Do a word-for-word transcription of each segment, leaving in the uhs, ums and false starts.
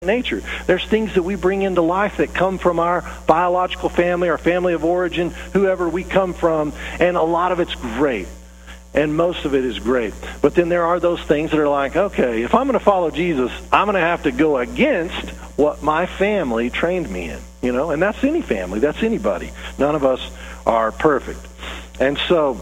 nature. There's things that we bring into life that come from our biological family, our family of origin, whoever we come from, and a lot of it's great. And most of it is great. But then there are those things that are like, okay, if I'm going to follow Jesus, I'm going to have to go against what my family trained me in. You know, and that's any family. That's anybody. None of us are perfect. And so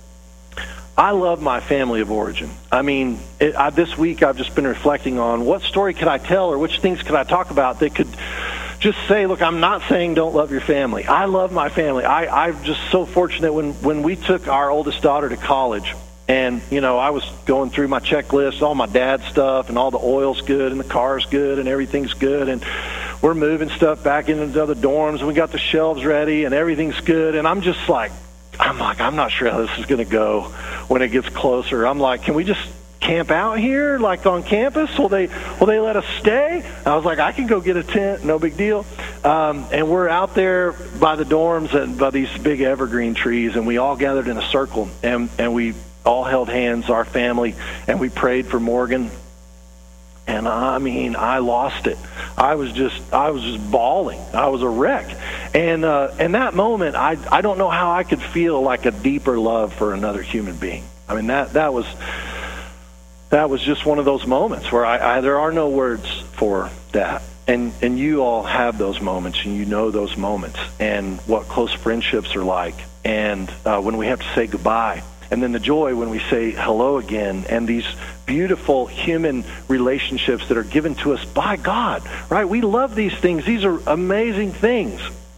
I love my family of origin. I mean, it, I, this week I've just been reflecting on what story could I tell or which things could I talk about that could just say, look, I'm not saying don't love your family. I love my family. I, I'm just so fortunate when, when we took our oldest daughter to college. And, you know, I was going through my checklist, all my dad's stuff, and all the oil's good, and the car's good, and everything's good. And we're moving stuff back into the other dorms, and we got the shelves ready, and everything's good. And I'm just like, I'm like, I'm not sure how this is going to go when it gets closer. I'm like, can we just camp out here, like on campus? Will they will they let us stay? I was like, I can go get a tent, no big deal. Um, and we're out there by the dorms and by these big evergreen trees, and we all gathered in a circle, and, and we all held hands, our family, and we prayed for Morgan. And I mean, I lost it. I was just, I was just bawling. I was a wreck. And uh, in that moment, I, I don't know how I could feel like a deeper love for another human being. I mean, that that was that was just one of those moments where I, I there are no words for that. And and you all have those moments, and you know those moments, and what close friendships are like, and uh, when we have to say goodbye. And then the joy when we say hello again, and these beautiful human relationships that are given to us by God, right? We love these things. These are amazing things.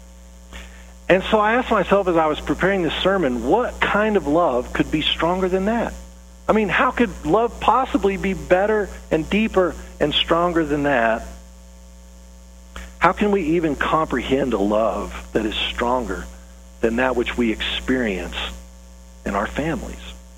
And so I asked myself as I was preparing this sermon, what kind of love could be stronger than that? I mean, how could love possibly be better and deeper and stronger than that? How can we even comprehend a love that is stronger than that which we experience in our families?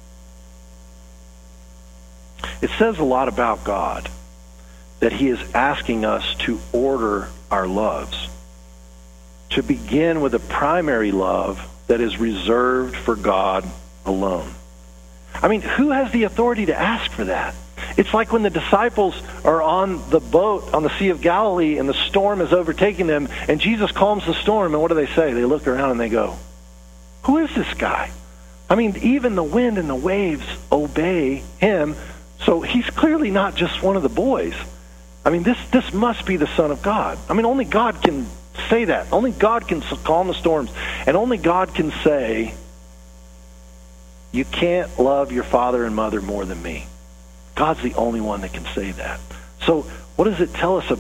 It says a lot about God that he is asking us to order our loves, to begin with a primary love that is reserved for God alone. I mean, who has the authority to ask for that? It's like when the disciples are on the boat on the Sea of Galilee and the storm is overtaking them, and Jesus calms the storm, and what do they say? They look around and they go, who is this guy? I mean, even the wind and the waves obey him, so he's clearly not just one of the boys. I mean, this this must be the Son of God. I mean, only God can say that. Only God can calm the storms, and only God can say, you can't love your father and mother more than me. God's the only one that can say that. So what does it tell us about